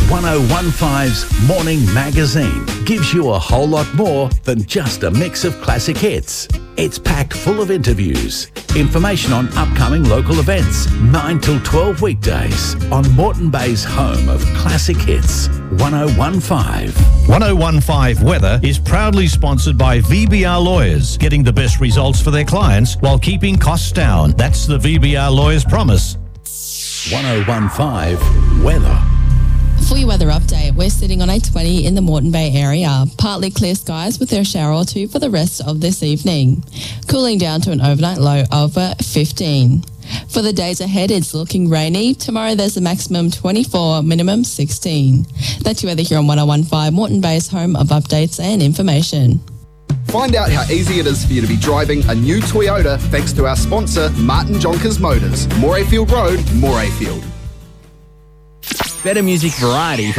1015's Morning Magazine gives you a whole lot more than just a mix of classic hits. It's packed full of interviews, information on upcoming local events, 9 till 12 weekdays on Moreton Bay's home of classic hits, 1015. 1015 Weather is proudly sponsored by VBR Lawyers, getting the best results for their clients while keeping costs down. That's the VBR Lawyers promise. 1015 Weather. For your weather update, we're sitting on a 20 in the Moreton Bay area. Partly clear skies with a shower or two for the rest of this evening. Cooling down to an overnight low of 15. For the days ahead, it's looking rainy. Tomorrow there's a maximum 24, minimum 16. That's your weather here on 1015, Moreton Bay's home of updates and information. Find out how easy it is for you to be driving a new Toyota thanks to our sponsor, Martin Jonkers Motors. Morayfield Road, Morayfield. Better music variety